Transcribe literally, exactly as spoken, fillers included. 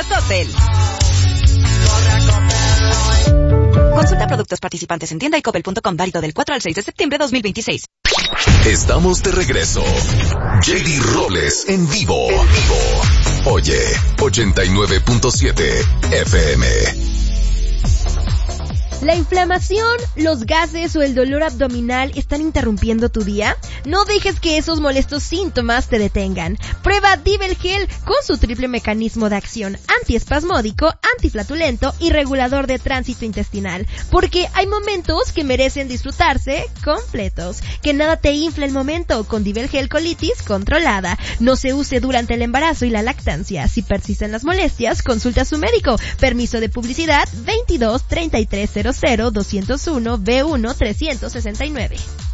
Hotel. Consulta productos participantes en tienda y coppel punto com, válido del cuatro al seis de septiembre de dos mil veintiséis. Estamos de regreso. J D Robles en vivo. En vivo. Oye, ochenta y nueve punto siete F M. ¿La inflamación, los gases o el dolor abdominal están interrumpiendo tu día? No dejes que esos molestos síntomas te detengan. Prueba Divelgel con su triple mecanismo de acción: antiespasmódico, antiflatulento y regulador de tránsito intestinal. Porque hay momentos que merecen disfrutarse completos. Que nada te infle el momento con Divelgel colitis controlada. No se use durante el embarazo y la lactancia. Si persisten las molestias, consulta a su médico. Permiso de publicidad veintidós treinta y tres cero cero doscientos uno B uno trescientos sesenta y nueve.